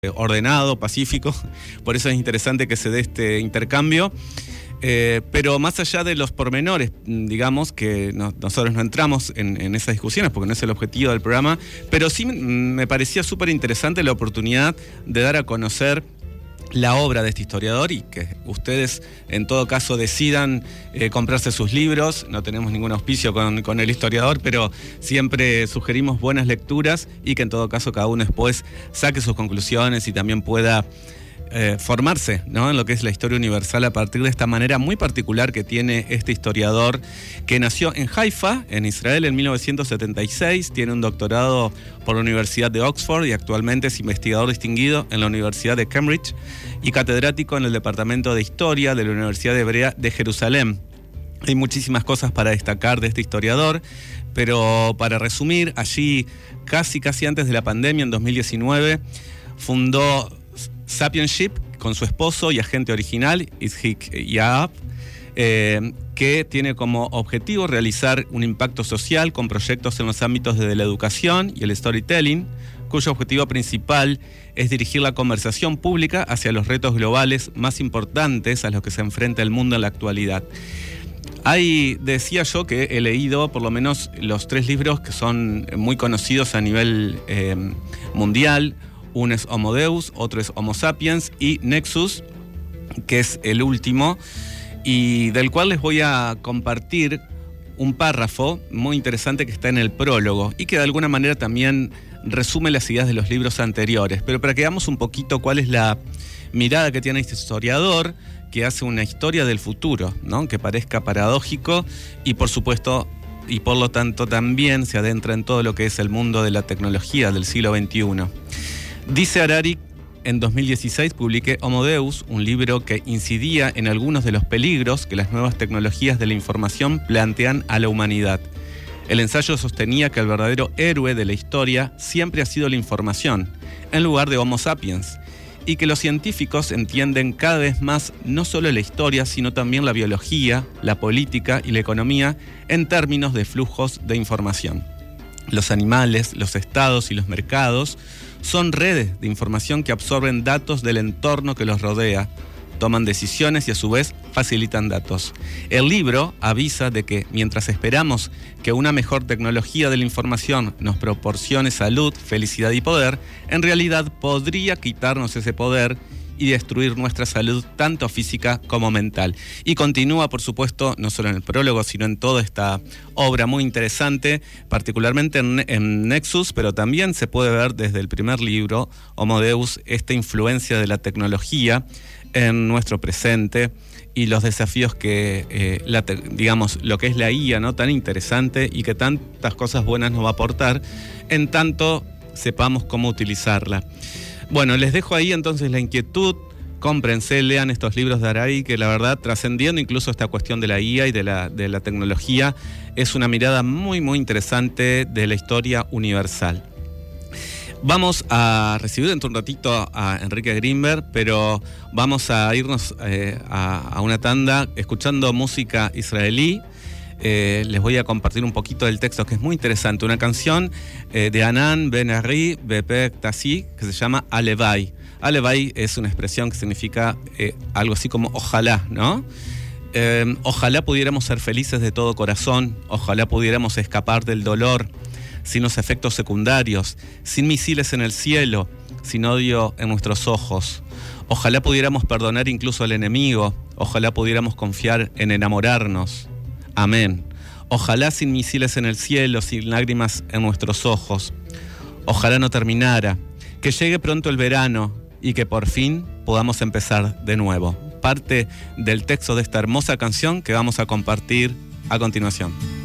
ordenado, pacífico, por eso es interesante que se dé este intercambio, pero más allá de los pormenores, digamos que nosotros no entramos en esas discusiones porque no es el objetivo del programa, pero sí me parecía súper interesante la oportunidad de dar a conocer la obra de este historiador y que ustedes en todo caso decidan comprarse sus libros. No tenemos ningún auspicio con el historiador, pero siempre sugerimos buenas lecturas y que en todo caso cada uno después saque sus conclusiones y también pueda formarse, ¿no?, en lo que es la historia universal a partir de esta manera muy particular que tiene este historiador que nació en Haifa, en Israel, en 1976, tiene un doctorado por la Universidad de Oxford y actualmente es investigador distinguido en la Universidad de Cambridge y catedrático en el Departamento de Historia de la Universidad Hebrea de Jerusalén. Hay muchísimas cosas para destacar de este historiador, pero para resumir, allí casi antes de la pandemia, en 2019, fundó Sapienship con su esposo y agente original, Ishik Yaab, que tiene como objetivo realizar un impacto social con proyectos en los ámbitos de la educación y el storytelling, cuyo objetivo principal es dirigir la conversación pública hacia los retos globales más importantes a los que se enfrenta el mundo en la actualidad. Decía yo que he leído por lo menos los 3 libros que son muy conocidos a nivel mundial. Uno es Homo Deus, otro es Homo Sapiens y Nexus, que es el último, y del cual les voy a compartir un párrafo muy interesante que está en el prólogo y que de alguna manera también resume las ideas de los libros anteriores. Pero para que veamos un poquito cuál es la mirada que tiene este historiador, que hace una historia del futuro, ¿no?, que parezca paradójico y por supuesto y por lo tanto también se adentra en todo lo que es el mundo de la tecnología del siglo XXI. Dice Harari: en 2016 publiqué Homo Deus, un libro que incidía en algunos de los peligros que las nuevas tecnologías de la información plantean a la humanidad. El ensayo sostenía que el verdadero héroe de la historia siempre ha sido la información, en lugar de Homo Sapiens, y que los científicos entienden cada vez más no solo la historia, sino también la biología, la política y la economía en términos de flujos de información. Los animales, los estados y los mercados son redes de información que absorben datos del entorno que los rodea, toman decisiones y a su vez facilitan datos. El libro avisa de que mientras esperamos que una mejor tecnología de la información nos proporcione salud, felicidad y poder, en realidad podría quitarnos ese poder y destruir nuestra salud tanto física como mental. Y continúa, por supuesto, no solo en el prólogo, sino en toda esta obra muy interesante, particularmente en Nexus, pero también se puede ver desde el primer libro, Homo Deus, esta influencia de la tecnología en nuestro presente y los desafíos que, digamos, lo que es la IA, ¿no?, tan interesante y que tantas cosas buenas nos va a aportar, en tanto sepamos cómo utilizarla. Bueno, les dejo ahí entonces la inquietud, cómprense, lean estos libros de Harari, que la verdad, trascendiendo incluso esta cuestión de la IA y de la tecnología, es una mirada muy, muy interesante de la historia universal. Vamos a recibir dentro de un ratito a Enrique Greenberg, pero vamos a irnos a una tanda escuchando música israelí. Les voy a compartir un poquito del texto que es muy interesante, una canción de Hanan Ben-Ari Bepek Tassi que se llama Alevai. Alevai es una expresión que significa algo así como ojalá, ¿no? Ojalá pudiéramos ser felices de todo corazón, ojalá pudiéramos escapar del dolor, sin los efectos secundarios, sin misiles en el cielo, sin odio en nuestros ojos. Ojalá pudiéramos perdonar incluso al enemigo, ojalá pudiéramos confiar en enamorarnos. Amén. Ojalá sin misiles en el cielo, sin lágrimas en nuestros ojos. Ojalá no terminara, que llegue pronto el verano y que por fin podamos empezar de nuevo. Parte del texto de esta hermosa canción que vamos a compartir a continuación.